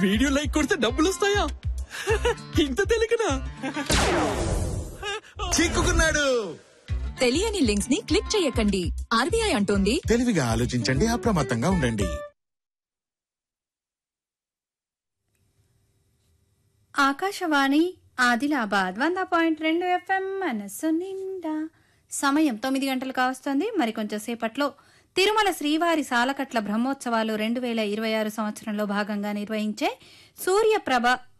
Video like కొడితే డబ్బులు వస్తాయా? ఇంత తెలియకనా? చిక్కుకున్నాడు. తెలియని లింక్స్ ని క్లిక్ చేయకండి. ఆర్బీఐ అంటోంది తెలివిగా ఆలోచించండి, అప్రమత్తంగా ఉండండి. ఆకాశవాణి ఆదిలాబాద్ 100.2 FM మనస్సు నిండా. సమయం 9 గంటలు కావస్తోంది. మరికొంచెం సేపట్లో తిరుమల శ్రీవారి సాలకట్ల బ్రహ్మోత్సవాలు 2026 సంవత్సరంలో భాగంగా నిర్వహించే సూర్యప్రభ